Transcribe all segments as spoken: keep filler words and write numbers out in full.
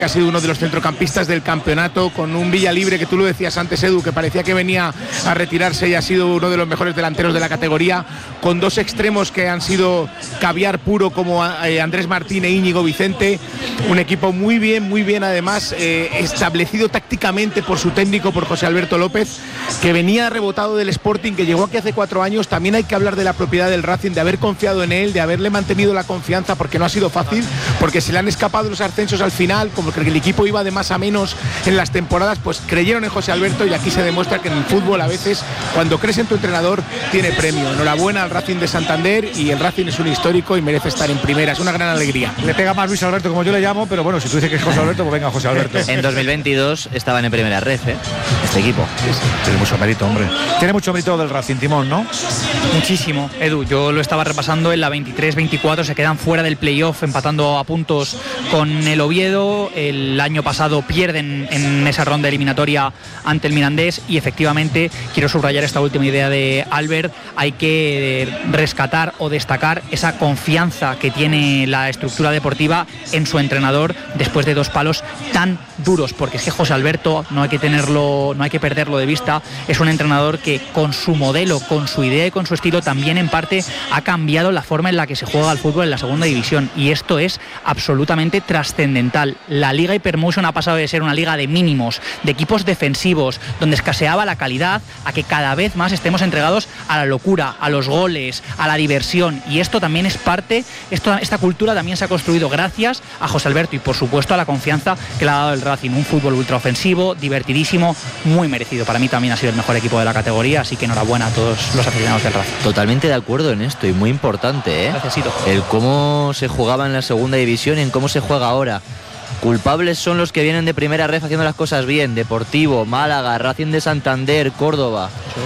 Ha sido uno de los centrocampistas del campeonato, con un Villalibre que tú lo decías antes, Edu, que parecía que venía a retirarse y ha sido uno de los mejores delanteros de la categoría, con dos extremos que han sido caviar puro como eh, Andrés Martín e Íñigo Vicente. Un equipo muy bien, muy bien además eh, establecido tácticamente por su técnico, por José Alberto López, que venía rebotado del Sporting, que llegó aquí hace cuatro años. También hay que hablar de la propiedad del Racing, de haber confiado en él, de haberle mantenido la confianza, porque no ha sido fácil, porque se le han escapado los ascensos al final, como que el equipo iba de más a menos en las temporadas, pues creyeron en José Alberto, y aquí se demuestra que en el fútbol a veces cuando crees en tu entrenador tiene premio. Enhorabuena al Racing de Santander, y el Racing es un histórico y merece estar en primera, es una gran alegría. Le pega más Luis Alberto, como yo le llamo, pero bueno, si tú dices que es José Alberto, pues venga José Alberto. En dos mil veintidós estaban en primera red, ¿eh? Este equipo. Tiene mucho mérito, hombre. Tiene mucho mérito del Racing, Timón, ¿no? Muchísimo, Edu. Yo lo estaba repasando en la veintitrés veinticuatro, se quedan fuera del playoff empatando a puntos con el Oviedo. El año pasado pierden en esa ronda eliminatoria ante el Mirandés, y efectivamente quiero subrayar esta última idea de Albert. Hay que rescatar o destacar esa confianza que tiene la estructura deportiva en su entrenador después de dos palos tan duros, porque es que José Alberto no hay que tenerlo, no hay que perderlo de vista. Es un entrenador que con su modelo, con su idea y con su estilo también en parte ha cambiado la forma en la que se juega al fútbol en la segunda división, y esto es absolutamente trascendental. La Liga Hypermotion ha pasado de ser una liga de mínimos, de equipos defensivos, donde escaseaba la calidad, a que cada vez más estemos entregados a la locura, a los goles, a la diversión, y esto también es parte, esto, esta cultura también se ha construido gracias a José Alberto y por supuesto a la confianza que le ha dado el Racing. Un fútbol ultraofensivo, divertidísimo, muy merecido. Para mí también ha sido el mejor equipo de la categoría, así que enhorabuena a todos los aficionados del Racing. Totalmente de acuerdo en esto, y muy importante, ¿eh? Necesito. El cómo se jugaba en la segunda división y en cómo se juega ahora. Culpables son los que vienen de primera red haciendo las cosas bien: Deportivo, Málaga, Racing de Santander, Córdoba.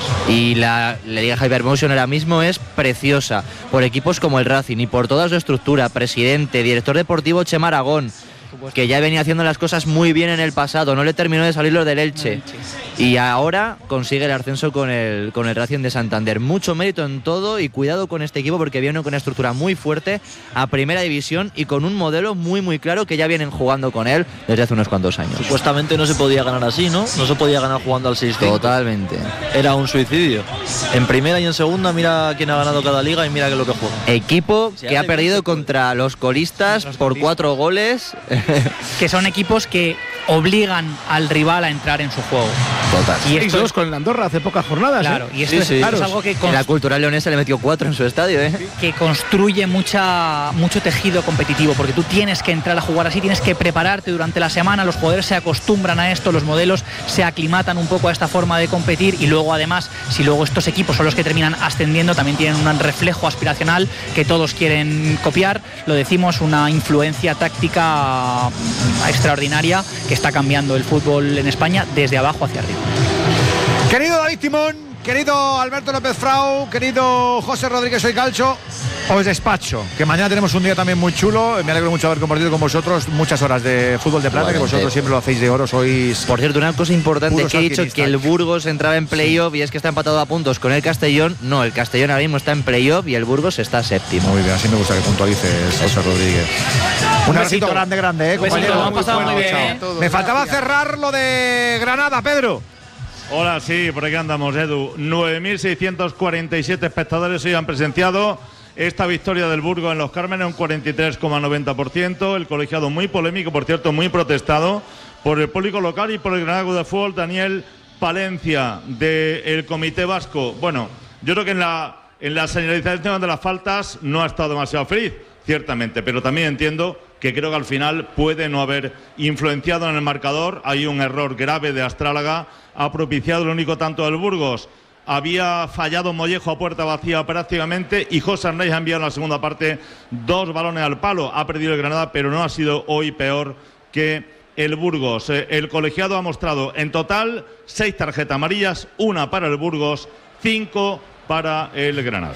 Y la, la Liga Hypermotion ahora mismo es preciosa por equipos como el Racing y por toda su estructura, presidente, director deportivo Chema Aragón, que ya venía haciendo las cosas muy bien en el pasado, no le terminó de salir lo del Elche, y ahora consigue el ascenso con el, con el Racing de Santander. Mucho mérito en todo, y cuidado con este equipo, porque viene con una estructura muy fuerte a primera división y con un modelo muy muy claro que ya vienen jugando con él desde hace unos cuantos años. Supuestamente no se podía ganar así, ¿no? No se podía ganar jugando al seis cinco. Totalmente. Era un suicidio. En primera y en segunda mira quién ha ganado cada liga y mira qué es lo que juega. Equipo que ha perdido contra los colistas por cuatro goles. Que son equipos que obligan al rival a entrar en su juego. Total. Y esto es con el Andorra hace pocas jornadas. Claro, ¿eh? y esto sí, es, sí. claro, es algo que En la Cultural Leonesa le metió cuatro en su estadio, ¿eh? que construye mucha, mucho tejido competitivo, porque tú tienes que entrar a jugar así, tienes que prepararte durante la semana, los jugadores se acostumbran a esto, los modelos se aclimatan un poco a esta forma de competir, y luego además, si luego estos equipos son los que terminan ascendiendo, también tienen un reflejo aspiracional que todos quieren copiar. Lo decimos, una influencia táctica extraordinaria que está cambiando el fútbol en España desde abajo hacia arriba. Querido David Timón, querido Alberto López Frau, querido José Rodríguez Soy Calcho, os despacho, que mañana tenemos un día también muy chulo. Me alegro mucho de haber compartido con vosotros muchas horas de fútbol de plata, igualmente, que vosotros siempre lo hacéis de oro, sois... Por cierto, una cosa importante que he dicho, que el Burgos entraba en playoff, sí, y es que está empatado a puntos con el Castellón. No, el Castellón ahora mismo está en playoff y el Burgos está séptimo. Muy bien, así me gusta que puntualices, José Rodríguez. Un, un abracito grande, grande, eh, compañero. Lo han pasado muy bien, ¿eh? Me faltaba cerrar lo de Granada, Pedro. Hola, sí, por aquí andamos, Edu. nueve mil seiscientos cuarenta y siete espectadores hoy han presenciado esta victoria del Burgos en Los Cármenes, un cuarenta y tres coma noventa por ciento. El colegiado muy polémico, por cierto, muy protestado por el público local y por el Granada de Fútbol, Daniel Palencia, del Comité Vasco. Bueno, yo creo que en la, en la señalización de las faltas no ha estado demasiado feliz, ciertamente, pero también entiendo que creo que al final puede no haber influenciado en el marcador. Hay un error grave de Astrálaga, ha propiciado el único tanto del Burgos. Había fallado Mollejo a puerta vacía prácticamente, y José Arnaiz ha enviado en la segunda parte dos balones al palo. Ha perdido el Granada, pero no ha sido hoy peor que el Burgos. El colegiado ha mostrado en total seis tarjetas amarillas, una para el Burgos, cinco para el Granada.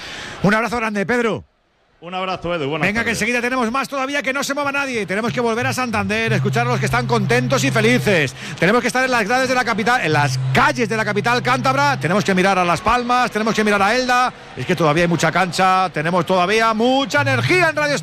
Un abrazo grande, Pedro. Un abrazo, Edu. Buenas Venga, tardes. que enseguida tenemos más todavía, que no se mueva nadie. Tenemos que volver a Santander, escuchar a los que están contentos y felices. Tenemos que estar en las grades de la capital, en las calles de la capital cántabra. Tenemos que mirar a Las Palmas, tenemos que mirar a Elda. Es que todavía hay mucha cancha, tenemos todavía mucha energía en Radio